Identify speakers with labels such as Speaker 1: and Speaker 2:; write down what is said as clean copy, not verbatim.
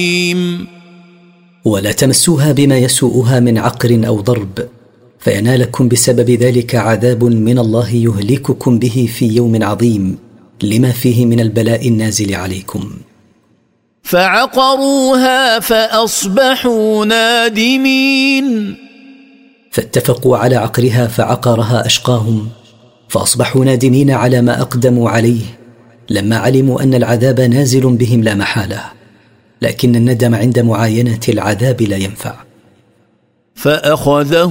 Speaker 1: ولا تمسوها بما يسوءها من عقر أو ضرب، فينالكم بسبب ذلك عذاب من الله يهلككم به في يوم عظيم لما فيه من البلاء النازل عليكم.
Speaker 2: فعقروها فأصبحوا نادمين.
Speaker 1: فاتفقوا على عقرها فعقرها أشقاهم، فأصبحوا نادمين على ما أقدموا عليه لما علموا أن العذاب نازل بهم لا محالة، لكن الندم عند معاينة العذاب لا ينفع.
Speaker 2: فأخذه